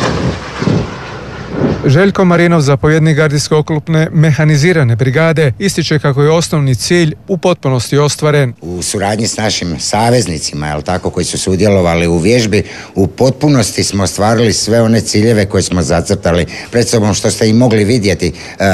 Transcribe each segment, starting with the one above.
Željko Marinov, zapovjednik gardijsko-oklopne mehanizirane brigade, ističe kako je osnovni cilj u potpunosti ostvaren. U suradnji s našim saveznicima, jel tako, koji su sudjelovali u vježbi, u potpunosti smo ostvarili sve one ciljeve koje smo zacrtali pred sobom, što ste i mogli vidjeti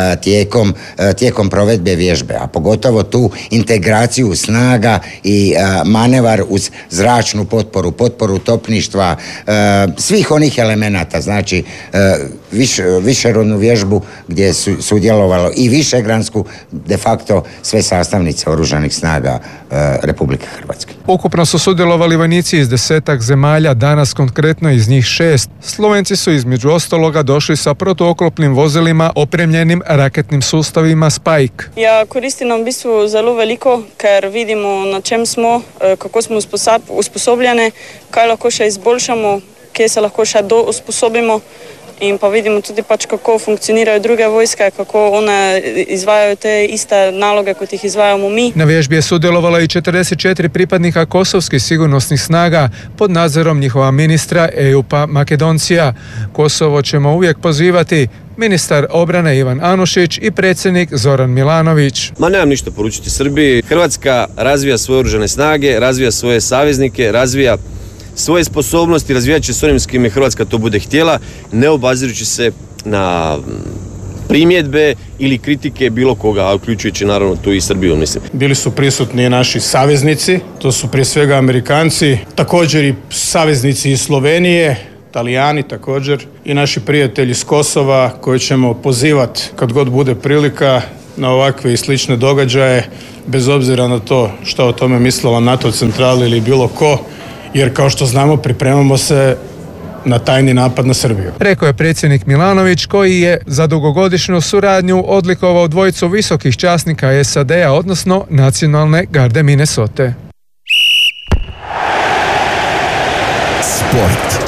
tijekom provedbe vježbe, a pogotovo tu integraciju snaga i manevar uz zračnu potporu topništva, svih onih elemenata, znači višerodnu vježbu gdje je sudjelovalo i višegransku, de facto sve sastavnice Oružanih snaga Republike Hrvatske. Ukupno su sudjelovali vojnici iz 10 zemalja, danas konkretno iz njih 6. Slovenci su između ostaloga došli sa protuoklopnim vozilima opremljenim raketnim sustavima Spike. Ja, koristi nam v bistvu zelo veliko, ker vidimo na čem smo, kako smo usposobljene, kaj lahko še izboljšamo, kje se lahko še usposobimo. In pa vidimo tudi kako funkcionirajo druge vojske, kako one izvajajo te iste naloge, kot ih izvajamo mi. Na vježbi je sudjelovalo i 44 pripadnika kosovskih sigurnosnih snaga pod nadzorom njihova ministra Ejupa Makedoncija. Kosovo ćemo uvijek pozivati, ministar obrane Ivan Anušić i predsjednik Zoran Milanović. Nemam ništa poručiti Srbiji. Hrvatska razvija svoje oružane snage, razvija svoje saveznike, razvija svoje sposobnosti, razvijat će s onim s kime Hrvatska to bude htjela, ne obazirući se na primjedbe ili kritike bilo koga, uključujući naravno tu i Srbiju, mislim. Bili su prisutni naši saveznici, to su prije svega Amerikanci, također i saveznici iz Slovenije, Talijani također i naši prijatelji iz Kosova koje ćemo pozivati kad god bude prilika na ovakve i slične događaje, bez obzira na to što o tome mislila NATO centrala ili bilo ko, jer kao što znamo pripremamo se na tajni napad na Srbiju. Rekao je predsjednik Milanović, koji je za dugogodišnju suradnju odlikovao dvojicu visokih časnika SAD-a, odnosno Nacionalne garde Minnesote. Sport.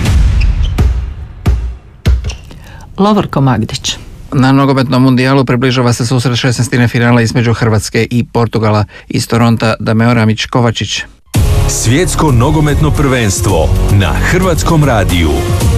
Lovorko Magdić. Na nogometnom mundijalu približava se susret 16. finala između Hrvatske i Portugala. Iz Toronta Dameo Ramić-Kovačić. Svjetsko nogometno prvenstvo na Hrvatskom radiju.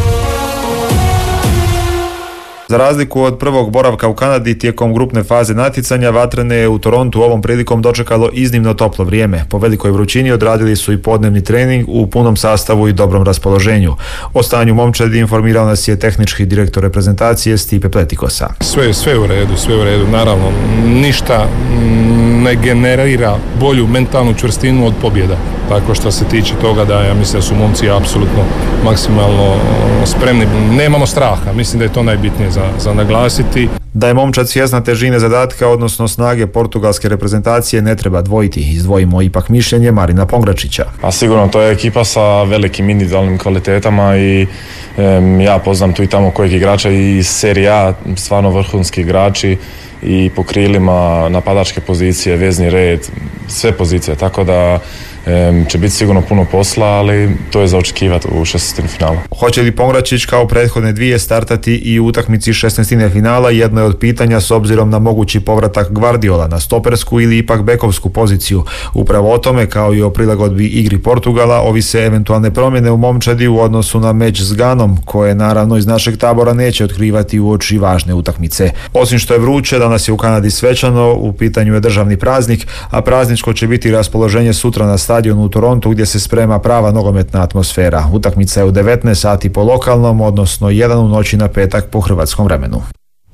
Za razliku od prvog boravka u Kanadi tijekom grupne faze natjecanja, Vatrene je u Torontu ovom prilikom dočekalo iznimno toplo vrijeme. Po velikoj vrućini odradili su i podnevni trening u punom sastavu i dobrom raspoloženju. O stanju momčadi informirao nas je tehnički direktor reprezentacije Stipe Pletikosa. Sve u redu, naravno. Ništa ne generira bolju mentalnu čvrstinu od pobjeda. Tako što se tiče toga da ja mislim da su momci apsolutno maksimalno spremni. Nemamo straha, mislim da je to najbitnije za naglasiti. Da je momčad svjesna težine zadatka, odnosno snage portugalske reprezentacije, ne treba dvojiti. Izdvojimo ipak mišljenje Marina Pongračića. A sigurno to je ekipa sa velikim individualnim kvalitetama i ja poznam tu i tamo kojeg igrača i iz Serie A, stvarno vrhunski igrači i po krilima, napadačke pozicije, vezni red, sve pozicije, tako da će biti sigurno puno posla, ali to je za očekivati u 16. finalu. Hoće li Pongračić kao prethodne dvije startati i u utakmici 16. finala, jedno je od pitanja s obzirom na mogući povratak Gvardiola na stopersku ili ipak bekovsku poziciju. Upravo o tome, kao i o prilagodbi igri Portugala, ovise eventualne promjene u momčadi u odnosu na meč s Ganom, koje naravno iz našeg tabora neće otkrivati uoči važne utakmice. Osim što je vruće, danas je u Kanadi svečano, u pitanju je državni praznik, a prazničko će biti raspoloženje sutra na stadionu u Torontu gdje se sprema prava nogometna atmosfera. Utakmica je u 19 sati po lokalnom, odnosno 1 u noći na petak po hrvatskom vremenu.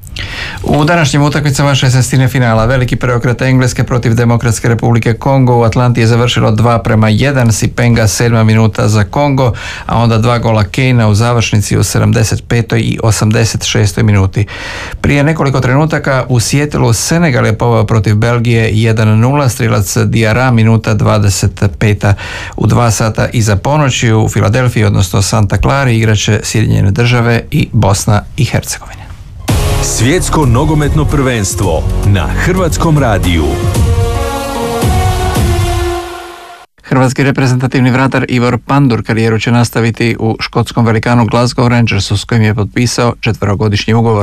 U današnjim utakmicama 16. finala veliki preokret Engleske protiv Demokratske Republike Kongo u Atlanti je završilo 2:1, Sipenga 7. minuta za Kongo, a onda 2 gola Kanea u završnici u 75. i 86. minuti. Prije nekoliko trenutaka u Sijetelu Senegal je poveo protiv Belgije 1:0, strilac Diarra minuta 25. U 2 sata iza ponoći u Filadelfiji, odnosno Santa Clara, igraće Sjedinjene Države i Bosna i Hercegovina. Svjetsko nogometno prvenstvo na Hrvatskom radiju. Hrvatski reprezentativni vratar Ivor Pandur karijeru će nastaviti u škotskom velikanu Glasgow Rangersu s kojim je potpisao 4-godišnji ugovor.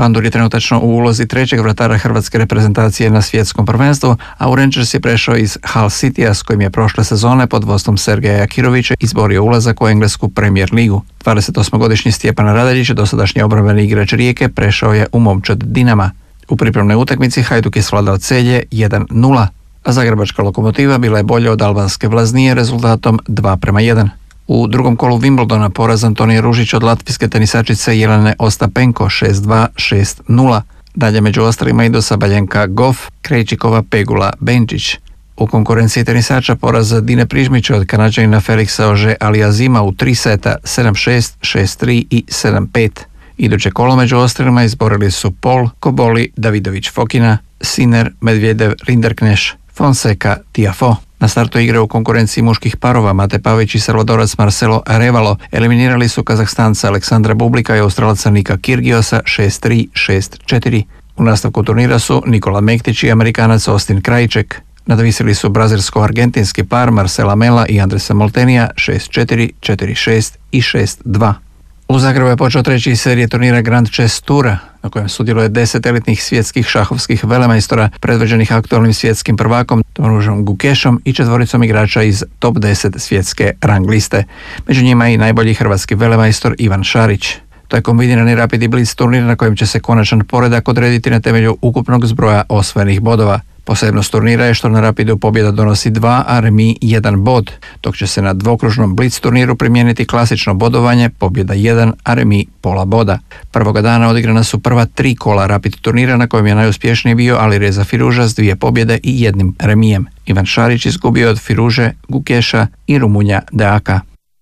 Pandur je trenutačno u ulozi trećeg vratara hrvatske reprezentacije na svjetskom prvenstvu, a u Rangers je prešao iz Hull Citya s kojim je prošle sezone pod vodstvom Sergeja Jakirovića izborio ulazak u englesku Premier ligu. 28-godišnji Stjepan Radaljić, dosadašnji obrambeni igrač Rijeke, prešao je u momčad Dinama. U pripremnoj utakmici Hajduk je svladao Celje 1-0, a zagrebačka Lokomotiva bila je bolja od albanske Vlaznije rezultatom 2:1. U drugom kolu Wimbledona poraz Antonije Ružić od latvijske tenisačice Jelene Ostapenko 6-2, 6-0. Dalje među ostrima idu Sabaljenka Goff, Krejčikova Pegula Benčić. U konkurenciji tenisača poraz Dine Prižmića od Kanađanina Felixa Auger Aliassima u 3 seta 7-6, 6-3 i 7-5. Iduće kolo među ostrima izborili su Pol, Koboli, Davidović Fokina, Sinner, Medvedev, Rinderkneš, Fonseca, Tiafoe. Na startu igre u konkurenciji muških parova Mate Pavić i Salvadorac Marcelo Arevalo eliminirali su Kazahstanca Aleksandra Bublika i Australca Nika Kyrgiosa 6-3, 6-4. U nastavku turnira su Nikola Mektić i Amerikanac Austin Krajček. Nadvisili su brazilsko-argentinski par Marcela Mela i Andresa Moltenija 6-4, 4-6 i 6-2. U Zagrebu je počeo treći iz serije turnira Grand Chess Toura, na kojem sudjeluje 10 elitnih svjetskih šahovskih velemajstora predvođenih aktualnim svjetskim prvakom Tomažom Gukešom i 4 igrača iz top 10 svjetske rang liste. Među njima i najbolji hrvatski velemajstor Ivan Šarić. To je kombinirani Rapid i Blitz turnir na kojem će se konačan poredak odrediti na temelju ukupnog zbroja osvojenih bodova. Posebnost turnira je što na Rapidu pobjeda donosi 2, a remi 1 bod, dok će se na dvokružnom Blitz turniru primijeniti klasično bodovanje, pobjeda 1, a remi pola boda. Prvoga dana odigrana su prva 3 kola Rapid turnira na kojem je najuspješniji bio Alireza Firuža s 2 pobjede i 1 remijem. Ivan Šarić izgubio od Firuže, Gukeša i Rumunja Deaka.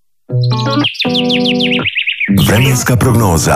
Vremenska prognoza.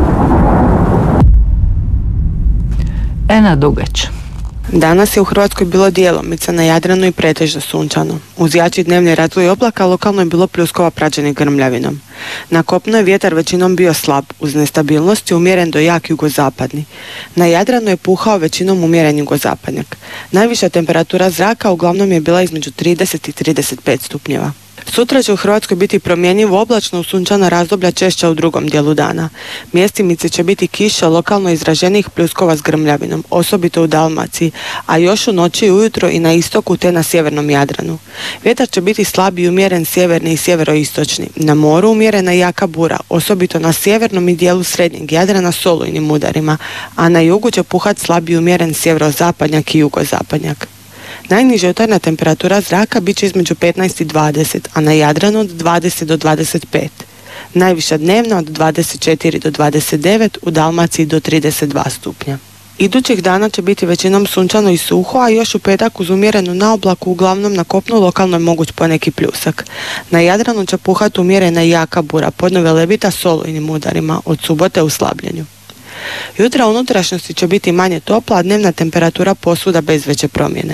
Ena Dugać. Danas je u Hrvatskoj bilo djelomice na Jadranu i pretežno sunčano. Uz jači dnevni razvoj oblaka lokalno je bilo pljuskova praćenih grmljavinom. Na kopnu je vjetar većinom bio slab, uz nestabilnost je umjeren do jak jugozapadni. Na Jadranu je puhao većinom umjeren jugozapadnjak. Najviša temperatura zraka uglavnom je bila između 30 i 35 stupnjeva. Sutra će u Hrvatskoj biti promjenjivo oblačno uz sunčana razdoblja češća u drugom dijelu dana. Mjestimice će biti kiša lokalno izraženih pljuskova s grmljavinom, osobito u Dalmaciji, a još u noći i ujutro i na istoku te na sjevernom Jadranu. Vjetar će biti slab i umjeren sjeverni i sjeveroistočni. Na moru umjerena jaka bura, osobito na sjevernom i dijelu srednjeg Jadrana s olujnim udarima, a na jugu će puhat slab i umjeren sjeverozapadnjak i jugozapadnjak. Najniža jutarnja temperatura zraka bit će između 15 i 20, a na Jadranu od 20 do 25. Najviša dnevna od 24 do 29, u Dalmaciji do 32 stupnja. Idućih dana će biti većinom sunčano i suho, a još u petak uz umjerenu naoblaku uglavnom na kopnu lokalno je moguć poneki pljusak. Na Jadranu će puhati umjerena i jaka bura, podno velebita s olujnim udarima, od subote u slabljenju. Jutra u unutrašnjosti će biti manje topla, a dnevna temperatura posvuda bez veće promjene.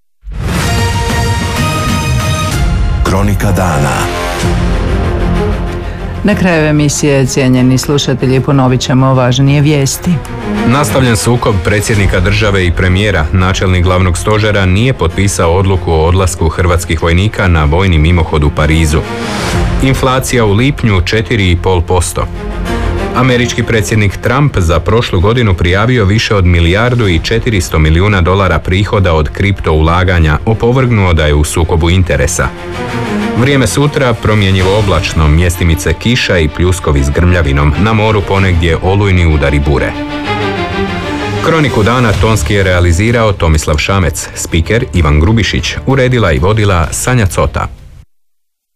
Kronika dana. Na kraju emisije, cijenjeni slušatelji, ponovit ćemo važnije vijesti. Nastavljen sukob predsjednika države i premijera, načelnik glavnog stožera nije potpisao odluku o odlasku hrvatskih vojnika na vojni mimohod u Parizu. Inflacija u lipnju 4,5%. Američki predsjednik Trump za prošlu godinu prijavio više od $1,4 milijuna prihoda od kripto ulaganja, opovrgnuo da je u sukobu interesa. Vrijeme sutra promjenjivo oblačno, mjestimice kiša i pljuskovi s grmljavinom, na moru ponegdje olujni udari bure. Kroniku dana tonski je realizirao Tomislav Šamec, spiker Ivan Grubišić, uredila i vodila Sanja Cota.